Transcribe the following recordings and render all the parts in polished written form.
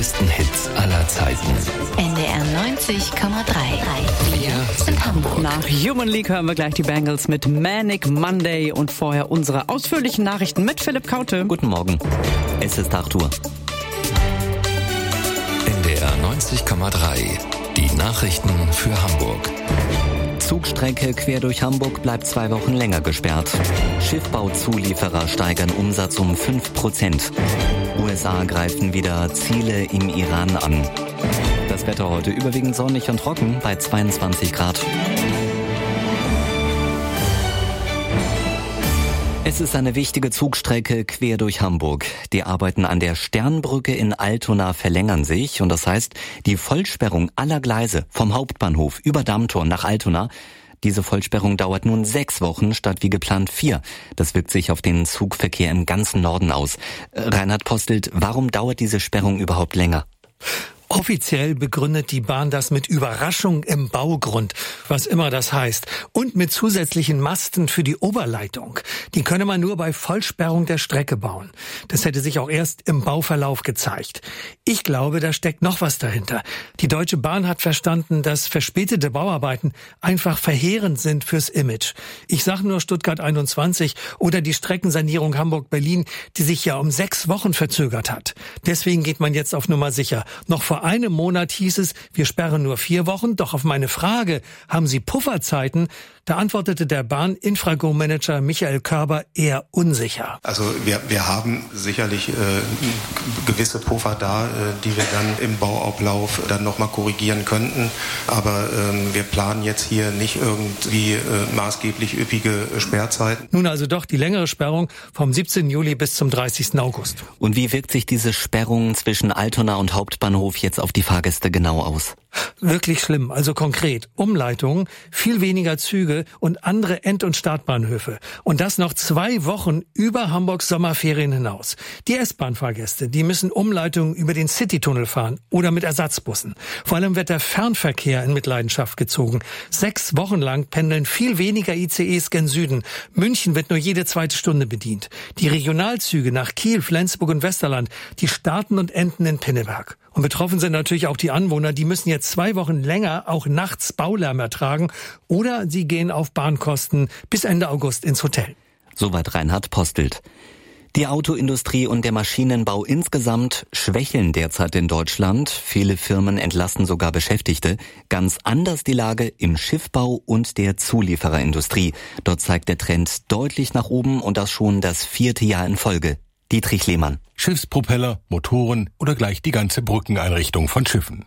größten Hits aller Zeiten. NDR 90,3. Wir sind Hamburg. Nach Human League hören wir gleich die Bangles mit Manic Monday und vorher unsere ausführlichen Nachrichten mit Philipp Kaute. Guten Morgen. Es ist 8 Uhr. NDR 90,3. Die Nachrichten für Hamburg. Zugstrecke quer durch Hamburg bleibt 2 Wochen länger gesperrt. Schiffbauzulieferer steigern Umsatz um 5%. USA greifen wieder Ziele im Iran an. Das Wetter heute überwiegend sonnig und trocken bei 22 Grad. Es ist eine wichtige Zugstrecke quer durch Hamburg. Die Arbeiten an der Sternbrücke in Altona verlängern sich und das heißt, die Vollsperrung aller Gleise vom Hauptbahnhof über Dammtor nach Altona, diese Vollsperrung dauert nun 6 Wochen statt wie geplant 4. Das wirkt sich auf den Zugverkehr im ganzen Norden aus. Reinhard Postelt, warum dauert diese Sperrung überhaupt länger? Offiziell begründet die Bahn das mit Überraschung im Baugrund, was immer das heißt, und mit zusätzlichen Masten für die Oberleitung. Die könne man nur bei Vollsperrung der Strecke bauen. Das hätte sich auch erst im Bauverlauf gezeigt. Ich glaube, da steckt noch was dahinter. Die Deutsche Bahn hat verstanden, dass verspätete Bauarbeiten einfach verheerend sind fürs Image. Ich sage nur Stuttgart 21 oder die Streckensanierung Hamburg-Berlin, die sich ja um 6 Wochen verzögert hat. Deswegen geht man jetzt auf Nummer sicher. Noch vor einem Monat hieß es, wir sperren nur 4 Wochen, doch auf meine Frage, haben Sie Pufferzeiten? Da antwortete der Bahn-Infrago-Manager Michael Körber eher unsicher. Also wir haben sicherlich gewisse Puffer da, die wir dann im Bauablauf dann nochmal korrigieren könnten. Aber wir planen jetzt hier nicht irgendwie maßgeblich üppige Sperrzeiten. Nun also doch die längere Sperrung vom 17. Juli bis zum 30. August. Und wie wirkt sich diese Sperrung zwischen Altona und Hauptbahnhof jetzt auf die Fahrgäste genau aus? Wirklich schlimm, also konkret. Umleitungen, viel weniger Züge und andere End- und Startbahnhöfe. Und das noch 2 Wochen über Hamburgs Sommerferien hinaus. Die S-Bahn-Fahrgäste, die müssen Umleitungen über den Citytunnel fahren oder mit Ersatzbussen. Vor allem wird der Fernverkehr in Mitleidenschaft gezogen. 6 Wochen lang pendeln viel weniger ICEs gen Süden. München wird nur jede 2. Stunde bedient. Die Regionalzüge nach Kiel, Flensburg und Westerland, die starten und enden in Pinneberg. Und betroffen sind natürlich auch die Anwohner, die müssen jetzt 2 Wochen länger auch nachts Baulärm ertragen oder sie gehen auf Bahnkosten bis Ende August ins Hotel. Soweit Reinhard Postelt. Die Autoindustrie und der Maschinenbau insgesamt schwächeln derzeit in Deutschland. Viele Firmen entlassen sogar Beschäftigte. Ganz anders die Lage im Schiffbau und der Zuliefererindustrie. Dort zeigt der Trend deutlich nach oben und das schon das 4. Jahr in Folge. Dietrich Lehmann. Schiffspropeller, Motoren oder gleich die ganze Brückeneinrichtung von Schiffen.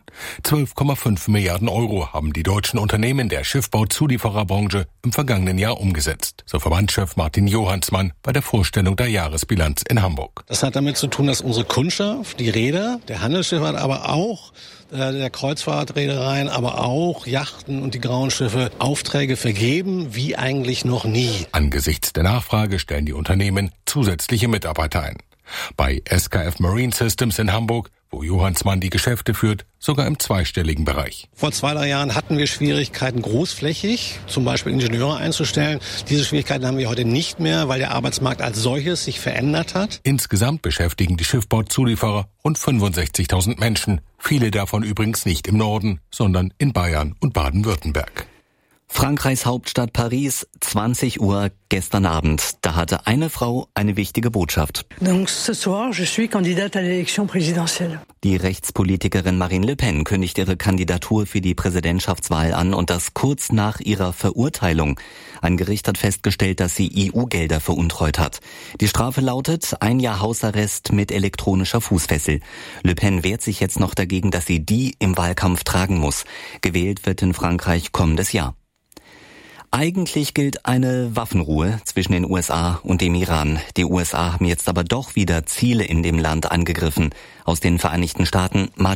12,5 Milliarden Euro haben die deutschen Unternehmen der Schiffbauzuliefererbranche im vergangenen Jahr umgesetzt, so Verbandschef Martin Johansmann bei der Vorstellung der Jahresbilanz in Hamburg. Das hat damit zu tun, dass unsere Kundschaft, die Reeder, der Handelsschifffahrt, aber auch der Kreuzfahrtreedereien, aber auch Yachten und die grauen Schiffe Aufträge vergeben, wie eigentlich noch nie. Angesichts der Nachfrage stellen die Unternehmen zusätzliche Mitarbeiter ein. Bei SKF Marine Systems in Hamburg, wo Johansmann die Geschäfte führt, sogar im zweistelligen Bereich. Vor 2-3 Jahren hatten wir Schwierigkeiten, großflächig zum Beispiel Ingenieure einzustellen. Diese Schwierigkeiten haben wir heute nicht mehr, weil der Arbeitsmarkt als solches sich verändert hat. Insgesamt beschäftigen die Schiffbauzulieferer rund 65.000 Menschen. Viele davon übrigens nicht im Norden, sondern in Bayern und Baden-Württemberg. Frankreichs Hauptstadt Paris, 20 Uhr gestern Abend. Da hatte eine Frau eine wichtige Botschaft. Donc ce soir, je suis candidate à l'élection présidentielle. Die Rechtspolitikerin Marine Le Pen kündigt ihre Kandidatur für die Präsidentschaftswahl an und das kurz nach ihrer Verurteilung. Ein Gericht hat festgestellt, dass sie EU-Gelder veruntreut hat. Die Strafe lautet 1 Jahr Hausarrest mit elektronischer Fußfessel. Le Pen wehrt sich jetzt noch dagegen, dass sie die im Wahlkampf tragen muss. Gewählt wird in Frankreich kommendes Jahr. Eigentlich gilt eine Waffenruhe zwischen den USA und dem Iran. Die USA haben jetzt aber doch wieder Ziele in dem Land angegriffen. Aus den Vereinigten Staaten Martin